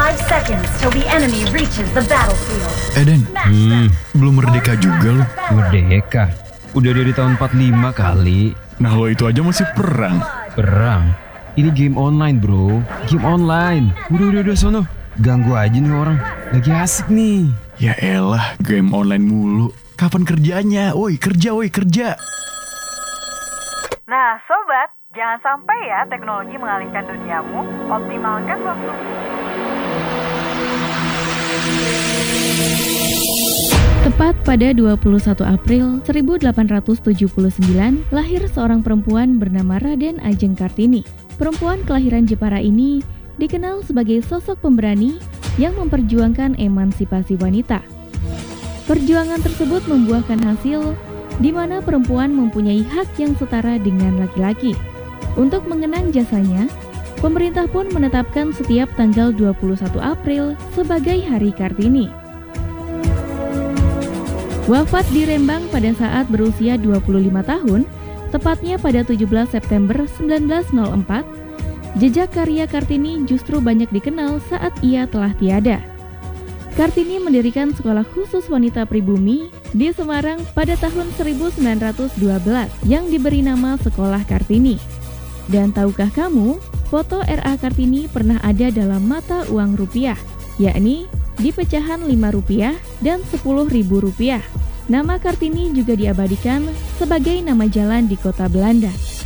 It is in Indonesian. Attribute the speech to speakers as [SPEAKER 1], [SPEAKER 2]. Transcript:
[SPEAKER 1] seconds till the enemy reaches the battlefield.
[SPEAKER 2] Den, belum merdeka juga lo.
[SPEAKER 3] Merdeka? Udah dari tahun 45 kali.
[SPEAKER 2] Nah lo itu aja masih perang.
[SPEAKER 3] Perang? Ini game online bro. Game online. Udah sono. Ganggu aja nih orang. Lagi asik nih.
[SPEAKER 2] Ya elah, game online mulu. Kapan kerjanya? Woi kerja.
[SPEAKER 4] Nah, sobat, jangan sampai ya teknologi mengalihkan duniamu. Optimalkan waktu.
[SPEAKER 5] Tepat pada 21 April 1879, lahir seorang perempuan bernama Raden Ajeng Kartini. Perempuan kelahiran Jepara ini dikenal sebagai sosok pemberani yang memperjuangkan emansipasi wanita. Perjuangan tersebut membuahkan hasil di mana perempuan mempunyai hak yang setara dengan laki-laki. Untuk mengenang jasanya, pemerintah pun menetapkan setiap tanggal 21 April sebagai Hari Kartini. Wafat di Rembang pada saat berusia 25 tahun, tepatnya pada 17 September 1904, jejak karya Kartini justru banyak dikenal saat ia telah tiada. Kartini mendirikan sekolah khusus wanita pribumi di Semarang pada tahun 1912 yang diberi nama Sekolah Kartini. Dan tahukah kamu, foto R.A. Kartini pernah ada dalam mata uang rupiah, yakni di pecahan Rp5 dan Rp10.000. Nama Kartini juga diabadikan sebagai nama jalan di kota Belanda.